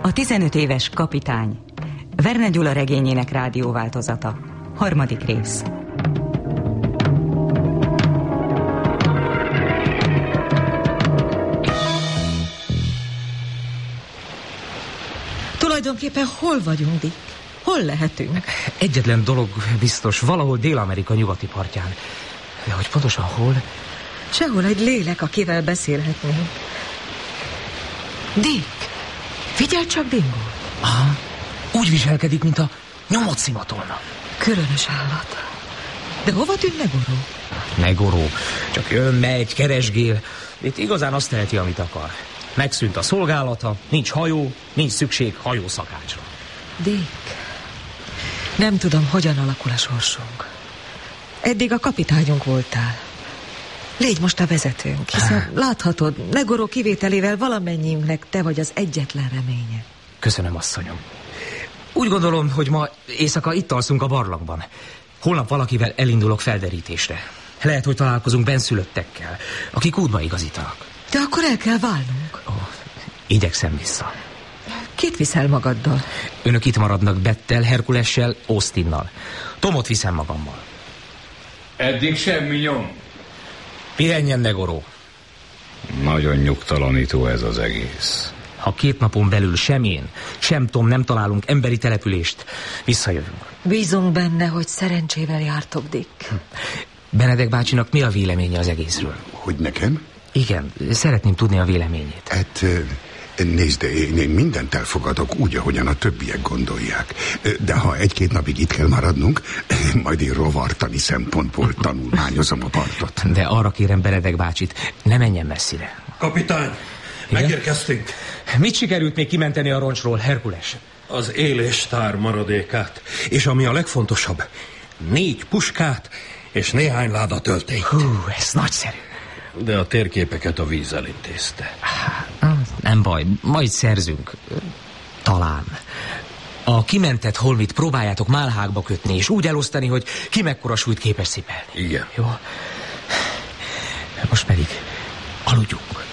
A 15 éves kapitány. Verne Gyula regényének rádióváltozata. 3. rész. Tulajdonképpen hol vagyunk, Dick? Hol lehetünk? Egyetlen dolog biztos, valahol Dél-Amerika nyugati partján. De hogy pontosan hol? Sehol egy lélek, akivel beszélhetnénk. Dick, figyelj csak, Dingo. Aha, úgy viselkedik, mint a nyomot szimatolna. Különös állat. De hova tűnt Negoró? Negoró, csak jön, megy, keresgél. Itt igazán azt teheti, amit akar. Megszűnt a szolgálata, nincs hajó, nincs szükség hajószakácsra. Dick, nem tudom, hogyan alakul a sorsunk. Eddig a kapitányunk voltál. Légy most a vezetőnk, hiszen láthatod, Negoró kivételével valamennyiünknek te vagy az egyetlen reménye. Köszönöm, asszonyom. Úgy gondolom, hogy ma éjszaka itt alszunk a barlangban. Holnap valakivel elindulok felderítésre. Lehet, hogy találkozunk benszülöttekkel, akik útba igazítanak. De akkor el kell válnunk. Igyekszem vissza. Kit viszel magaddal? Önök itt maradnak Bettel, Herkulessel, Austinnal. Tomot viszem magammal. Eddig semmi nyom. Pihenjen, Negoró. Nagyon nyugtalanító ez az egész. Ha 2 napon belül sem én, sem Tom nem találunk emberi települést, visszajövünk. Bízunk benne, hogy szerencsével jártok, Dick. Benedek bácsinak mi a véleménye az egészről? Hogy nekem? Igen, szeretném tudni a véleményét. Hát, nézd, én mindent elfogadok úgy, ahogyan a többiek gondolják. De ha 1-2 napig itt kell maradnunk, majd én rovartani szempontból tanulmányozom a partot. De arra kérem Benedek bácsit, ne menjen messzire. Kapitány, megérkeztünk. Mit sikerült még kimenteni a roncsról, Herkules? Az éléstár maradékát. És ami a legfontosabb, 4 puskát és néhány láda töltényt. Ez nagyszerű. De a térképeket a víz elintézte. Nem baj, majd szerzünk. Talán. A kimentett holmit próbáljátok málhákba kötni, és úgy elosztani, hogy ki mekkora súlyt képes szipelni. Igen. Jó. Most pedig aludjunk.